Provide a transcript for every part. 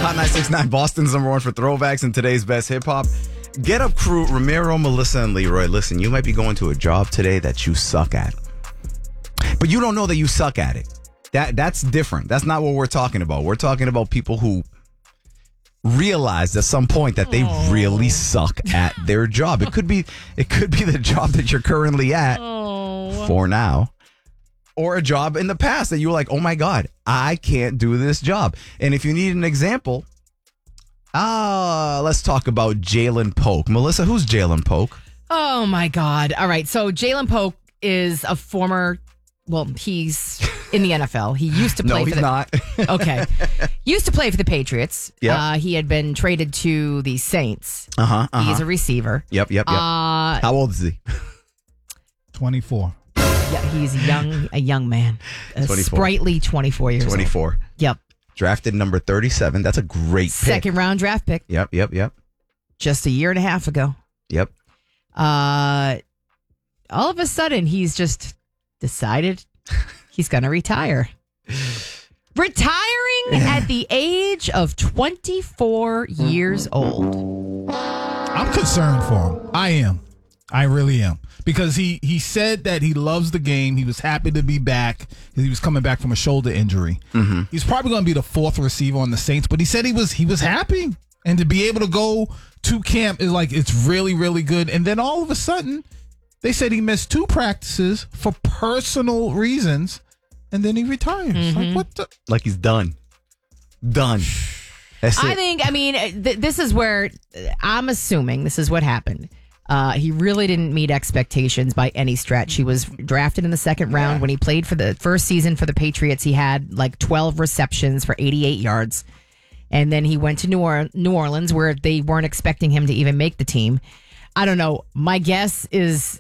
Hot 969, Boston's number one for throwbacks and today's best hip hop. Get Up crew, Ramiro, Melissa, and Leroy. Listen, you might be going to a job today that you suck at. But you don't know that you suck at it. That's different. That's not what we're talking about. We're talking about people who realize at some point that they really suck at their job. It could be the job that you're currently at for now. Or a job in the past that you were like, oh my God, I can't do this job. And if you need an example, let's talk about Jalen Polk. Melissa, who's Jalen Polk? Oh my God. All right. So Jalen Polk is a former, he's in the NFL. He used to play for not. Okay. Used to play for the Patriots. Yep. He had been traded to the Saints. He's a receiver. Yep. How old is he? 24. Yeah, he's a young man. A 24. Sprightly 24 years 24. old. Yep. Drafted number 37. That's a great pick. Second round draft pick. Yep. Just a year and a half ago. Yep. All of a sudden, he's just decided he's going to retire. Retiring at the age of 24 years old. I'm concerned for him. I am. I really am. Because he said that he loves the game. He was happy to be back. He was coming back from a shoulder injury. Mm-hmm. He's probably going to be the fourth receiver on the Saints, but he said he was happy. And to be able to go to camp is like, it's really, really good. And then all of a sudden, they said he missed 2 practices for personal reasons, and then he retires. Mm-hmm. Like, what the? Like he's done. Done. That's it. This is where I'm assuming this is what happened. He really didn't meet expectations by any stretch. He was drafted in the second round. When he played for the first season for the Patriots, he had like 12 receptions for 88 yards. And then he went to New Orleans, where they weren't expecting him to even make the team. I don't know. My guess is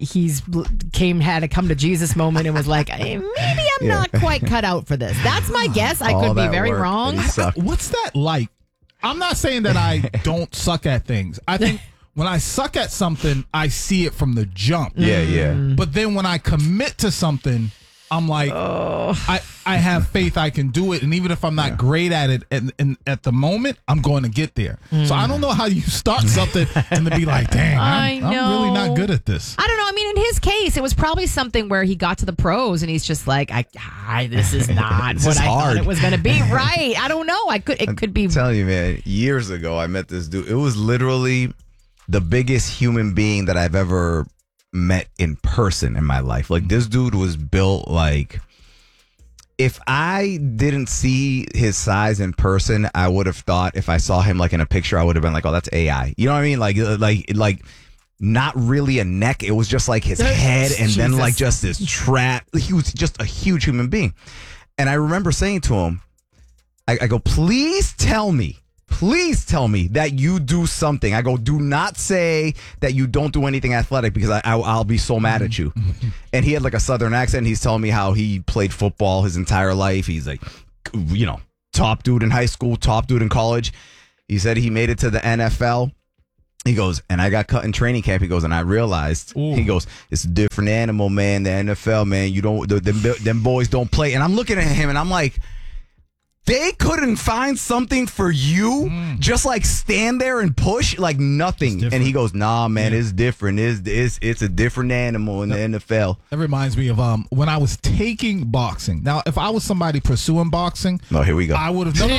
had a come to Jesus moment and was like, maybe I'm not quite cut out for this. That's my guess. I could be very wrong. What's that like? I'm not saying that I don't suck at things. I think when I suck at something, I see it from the jump. Yeah. But then when I commit to something, I'm like, I have faith I can do it. And even if I'm not great at it at the moment, I'm going to get there. So I don't know how you start something and to be like, dang, I'm really not good at this. I don't know. I mean, in his case, it was probably something where he got to the pros and he's just like, this is not what I thought it was going to be. Right. I don't know. It could be. I'm telling you, man, years ago, I met this dude. It was literally the biggest human being that I've ever met in person in my life. Like, this dude was built like, if I didn't see his size in person, I would have thought, if I saw him like in a picture, I would have been like, oh, that's AI. You know what I mean? Like not really a neck. It was just like his head and then like just this trap. He was just a huge human being. And I remember saying to him, I go, please tell me that you do something. I go, do not say that you don't do anything athletic, because I'll be so mad at you. And he had like a southern accent. He's telling me how he played football his entire life. He's like, top dude in high school, top dude in college. He said he made it to the NFL. He goes, and I got cut in training camp. He goes, and I realized, he goes, it's a different animal, man. The NFL, man, you don't, them boys don't play. And I'm looking at him and I'm like, they couldn't find something for you, just like stand there and push, like nothing. And he goes, nah, man, it's different. It's a different animal in the NFL. That reminds me of when I was taking boxing. Now, if I was somebody pursuing boxing, here we go. I would have.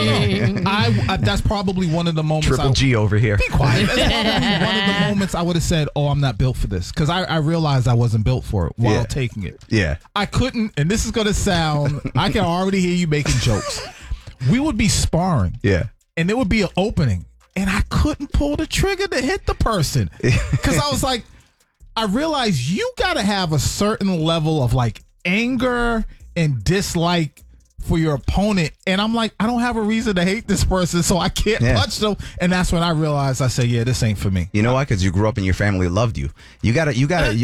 No. That's probably one of the moments. Triple G over here. Be quiet. That's probably one of the moments I would have said, oh, I'm not built for this, because I realized I wasn't built for it while taking it. Yeah. I couldn't, and this is going to sound, I can already hear you making jokes. We would be sparring. Yeah. And there would be an opening. And I couldn't pull the trigger to hit the person. Because I was like, I realized you got to have a certain level of like anger and dislike for your opponent. And I'm like, I don't have a reason to hate this person, so I can't punch them. And that's when I realized, I said, yeah, this ain't for me. You know why? Because you grew up and your family loved you. You gotta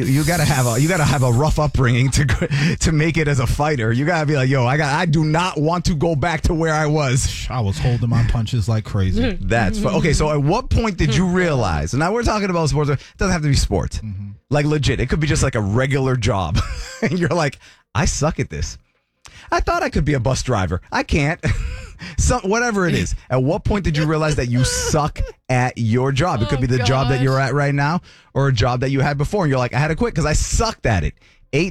have a rough upbringing to make it as a fighter. You gotta be like, yo, I do not want to go back to where I was. I was holding my punches like crazy. That's okay. So at what point did you realize? And now we're talking about sports. It doesn't have to be sports. Like legit, it could be just like a regular job, and you're like, I suck at this. I thought I could be a bus driver. I can't. whatever it is. At what point did you realize that you suck at your job? It could be the job that you're at right now or a job that you had before. And you're like, I had to quit because I sucked at it.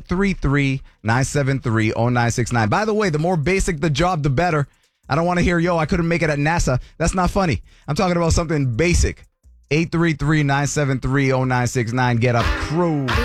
833-973-0969. By the way, the more basic the job, the better. I don't want to hear, I couldn't make it at NASA. That's not funny. I'm talking about something basic. 833-973-0969. Get up, crew.